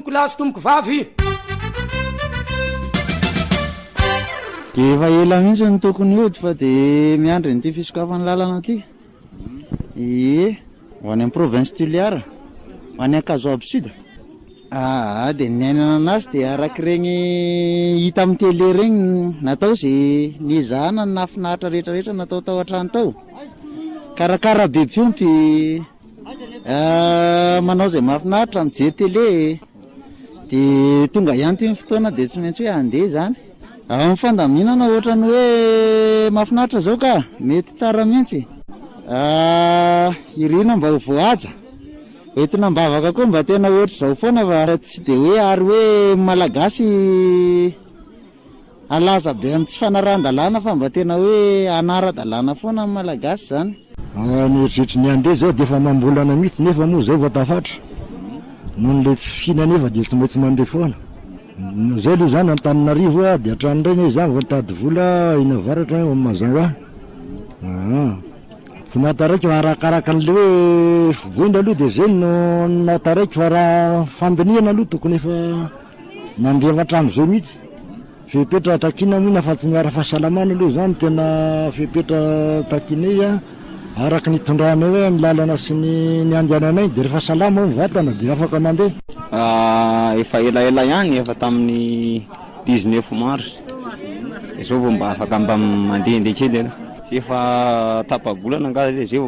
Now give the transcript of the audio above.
tomboko lasy tomboko vavy. De efa ela mihitsy ny tokony hody fa de miandry nyity fisokafany lalana ty. Ho any amin'ny province Toliara, ho any Ankazo aby sud. De niainana anazy de arak'ireny hita amin'ny télé regny natao zay nizahana ny nafinahitra rehetrarehetra natao tao an-trano tao. Karakara be fiompy, manao zay mahafinaritra mijery télé, de tonga ihany ty ny fotoana de tsy maintsy hoe andeha zany. Amin'ny fandaminana ohatrany hoe mahafinaritra zao ka mety tsara mihitsy. Irina mba ho voaja, entina mbavaka koa mba tena ohatry zao foana fa tsy de hoe ary hoe malagasy alaza be amin'ny tsy fanaran-dalàna fa mba tena hoe anara-dalàna foana amin'ny malagasy zany. Mieritreritra ny andeha zao de efa mambolana mihitsy nefa moa zao vatafatra. Noho le tsy fihina nefa de tsy maintsy mandeha foana. Zao aloha zany Antananarivo de hatrany reny zany vao tady vola inavaratra mazava. Tsy nataraiky fa arakaraka an'le hoe voina aloha de zay no nataraiky fa raha fandiniana aloha tokony efa nandeha hatramin'izay mihitsy. Fepetra takina mina fa tsy niara fahasalamana aloha zany tena fepetra takina araka ny tondrana hoe ny lalana sy ny anjananay de rehefa salama ny vatana de afaka mandeha. Efa elaela ihany efa tamin'ny 19 mars. Izao vao mba afaka mba mandeha kely ela. Tsy efa tapa-bolana angaha zay vao